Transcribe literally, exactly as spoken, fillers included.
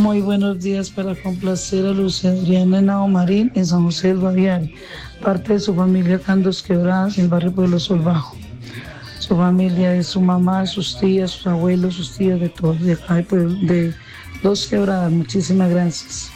Muy buenos días para complacer a Lucia Adriana Henao Marín en San José del Guaviare, parte de su familia Candos Quebradas en el barrio Pueblo Sol Bajo. Su familia es su mamá, sus tías, sus abuelos, sus tías, de todos, de acá de, Pueblo- de Dos Quebradas. Muchísimas gracias.